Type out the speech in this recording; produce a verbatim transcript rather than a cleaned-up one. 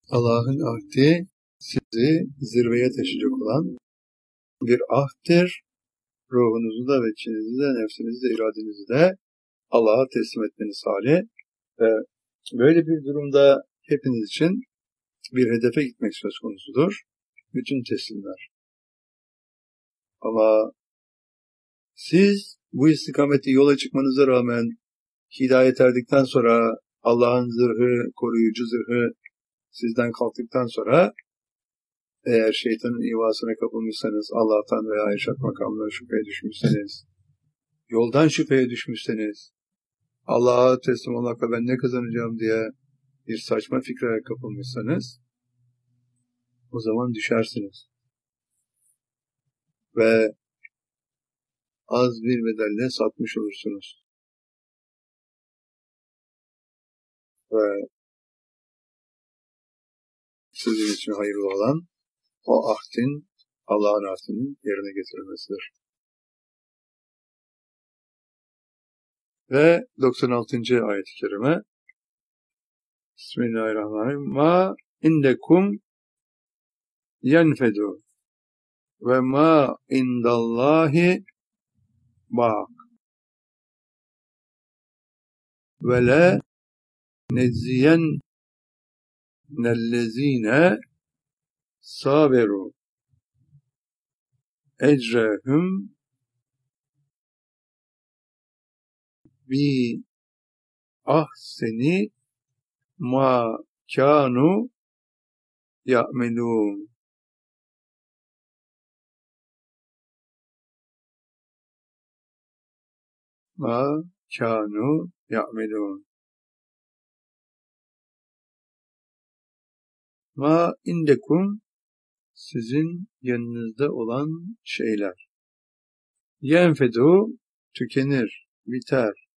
Allah'ın ahdi sizi zirveye taşıyacak olan bir ahddir. Ruhunuzu da ve içinizi de, nefsinizi de, iradenizi de Allah'a teslim etmeniz hali. Ve böyle bir durumda hepiniz için bir hedefe gitmek söz konusudur. Bütün teslimler. Ama siz bu istikamette yola çıkmanıza rağmen hidayet erdikten sonra Allah'ın zırhı, koruyucu zırhı sizden kalktıktan sonra eğer şeytanın ivasına kapılmışsanız, Allah'tan veya irşad makamına şüpheye düşmüşseniz, yoldan şüpheye düşmüşseniz, Allah'a teslim olmakla ben ne kazanacağım diye bir saçma fikre kapılmışsanız, o zaman düşersiniz. Ve az bir bedelle satmış olursunuz. Ve sizin için hayırlı olan o ahdin, Allah'ın ahdinin yerine getirilmesidir. Ve doksan altıncı ayet-i kerime Bismillahirrahmanirrahim. Ma indekum yenfedu ve ma indallahi bak ve le neziyen nellezine saberu ecrehum bi ahseni ma kanu ya'melun. Ma kanu ya'melun. Ma indekum sizin yanınızda olan şeyler. Yenfedu tükenir, biter.